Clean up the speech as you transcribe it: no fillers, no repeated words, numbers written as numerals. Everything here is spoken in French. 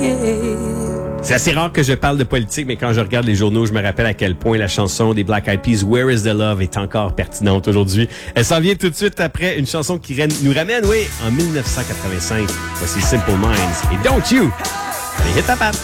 C'est assez rare que je parle de politique, mais quand je regarde les journaux, je me rappelle à quel point la chanson des Black Eyed Peas, Where is the Love, est encore pertinente aujourd'hui. Elle s'en vient tout de suite après une chanson qui nous ramène, oui, en 1985. Voici Simple Minds et Don't You. Allez, hit ta patte.